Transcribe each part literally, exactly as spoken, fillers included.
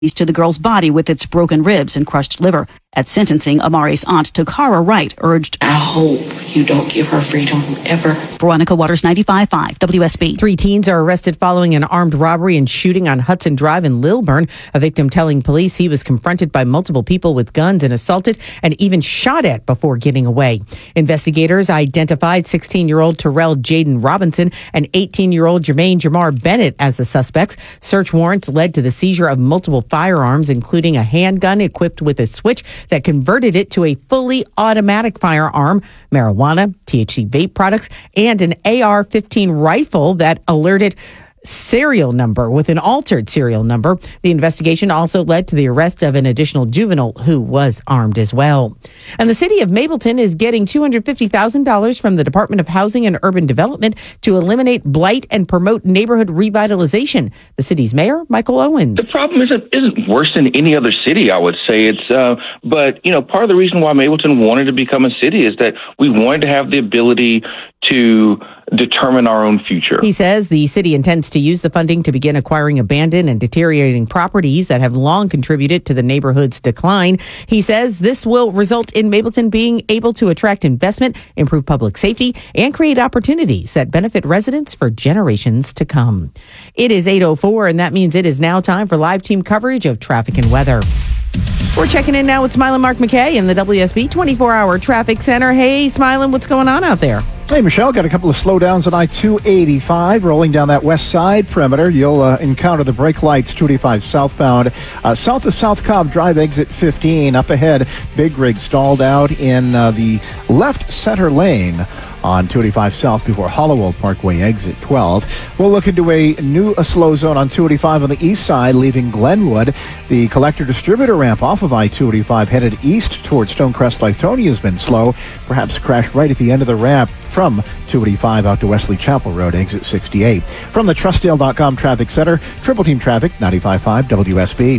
to the girl's body with its broken ribs and crushed liver. At sentencing, Amari's aunt, Takara Wright, urged, I hope you don't give her freedom ever. Veronica Waters, ninety-five point five W S B. Three teens are arrested following an armed robbery and shooting on Hudson Drive in Lilburn. A victim telling police he was confronted by multiple people with guns and assaulted and even shot at before getting away. Investigators identified sixteen-year-old Terrell Jaden Robinson and eighteen-year-old Jermaine Jamar Bennett as the suspects. Search warrants led to the seizure of multiple firearms, including a handgun equipped with a switch that converted it to a fully automatic firearm, marijuana, T H C vape products, and an A R fifteen rifle that alerted serial number with an altered serial number. The investigation also led to the arrest of an additional juvenile who was armed as well. And the city of Mableton is getting two hundred fifty thousand dollars from the Department of Housing and Urban Development to eliminate blight and promote neighborhood revitalization. The city's mayor, Michael Owens. The problem isn't isn't worse than any other city, I would say. It's uh, but you know, part of the reason why Mableton wanted to become a city is that we wanted to have the ability to determine our own future. He says the city intends to use the funding to begin acquiring abandoned and deteriorating properties that have long contributed to the neighborhood's decline. He says this will result in Mableton being able to attract investment, improve public safety, and create opportunities that benefit residents for generations to come. It is eight oh four, and that means it is now time for live team coverage of traffic and weather. We're checking in now with Smilin' Mark McKay in the W S B twenty-four hour Traffic Center. Hey, Smilin', what's going on out there? Hey, Michelle, got a couple of slowdowns on I two eighty-five rolling down that west side perimeter. You'll uh, encounter the brake lights, two eighty-five southbound. Uh, south of South Cobb Drive, exit fifteen. Up ahead, big rig stalled out in uh, the left center lane on two eighty-five south before Hollowell Parkway, exit twelve. We'll look into a new a slow zone on two eighty-five on the east side, leaving Glenwood. The collector distributor ramp off of I two eighty-five headed east towards Stonecrest Lithonia has been slow. Perhaps crashed right at the end of the ramp from two eighty-five out to Wesley Chapel Road, exit sixty-eight. From the Trustdale dot com Traffic Center, Triple Team Traffic, ninety-five point five W S B.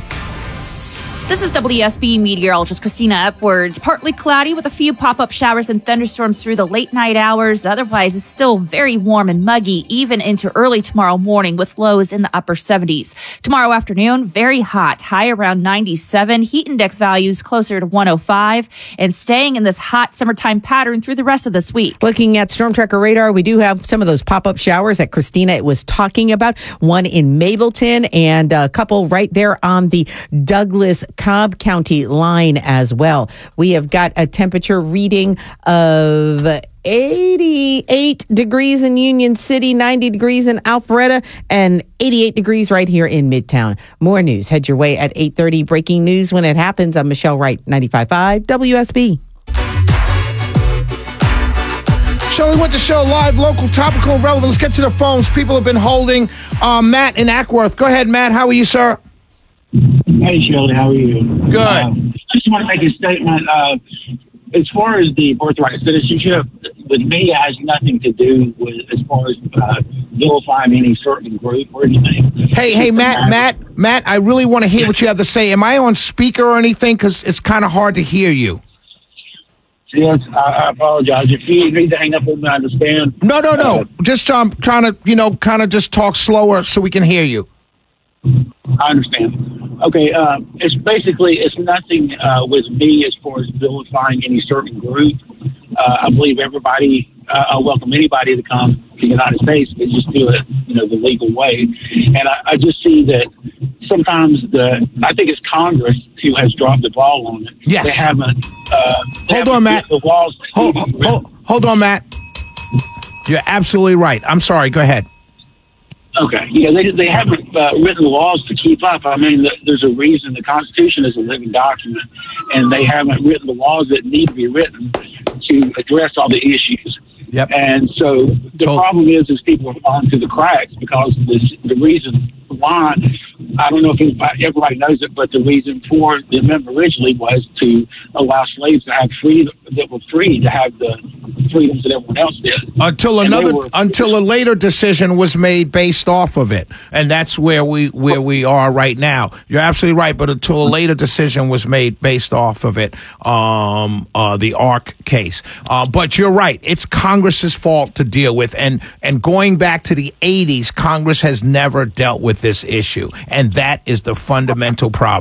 This is W S B meteorologist Christina Upwards. Partly cloudy with a few pop-up showers and thunderstorms through the late night hours. Otherwise, it's still very warm and muggy, even into early tomorrow morning with lows in the upper seventies. Tomorrow afternoon, very hot, high around ninety-seven. Heat index values closer to one oh five, and staying in this hot summertime pattern through the rest of this week. Looking at Storm Tracker radar, we do have some of those pop-up showers that Christina was talking about. One in Mableton and a couple right there on the Douglas Cobb County line as well. We have got a temperature reading of eighty-eight degrees in Union City, ninety degrees in Alpharetta, and eighty-eight degrees right here in Midtown. More news head your way at eight thirty. Breaking news when it happens. I'm Michelle Wright, ninety-five point five W S B. Shirley Winter Show, live, local, topical, relevant. Let's get to the phones. People have been holding. Uh, Matt in Ackworth. Go ahead, Matt. How are you, sir? Hey, Shirley, how are you? Good. Uh, I just want to make a statement. Uh, as far as the birthright citizenship, with me, it has nothing to do with as far as uh, vilifying any certain group or anything. Hey, hey, Matt, Matt, Matt, I really want to hear what you have to say. Am I on speaker or anything? Because it's kind of hard to hear you. Yes, I, I apologize. If you need to hang up with me, I understand. No, no, no. Uh, just um, trying to, you know, kind of just talk slower so we can hear you. I understand. Okay, uh, it's basically, it's nothing uh, with me as far as vilifying any certain group. Uh, I believe everybody, uh, I welcome anybody to come to the United States, but just do it, you know, the legal way. And I, I just see that sometimes the, I think it's Congress who has dropped the ball on it. Yes. They haven't. Uh, they hold haven't on, Matt. The laws hold, hold, hold on, Matt. You're absolutely right. I'm sorry. Go ahead. Okay. Yeah, they they haven't uh, written laws to keep up. I mean, th- there's a reason the Constitution is a living document, and they haven't written the laws that need to be written to address all the issues. Yep. And so the Told- problem is, is people are falling through the cracks because this, the reason why, I don't know if anybody, everybody knows it, but the reason for the amendment originally was to allow slaves to have free, that were free to have the freedoms that everyone else did. Until And they another, were- until a later decision was made based off of it, and that's where we where we are right now. You're absolutely right, but until a later decision was made based off of it, um, uh, the ARC case. Uh, but you're right; it's Congress's fault to deal with, and and going back to the eighties, Congress has never dealt with this issue, and And that is the fundamental problem.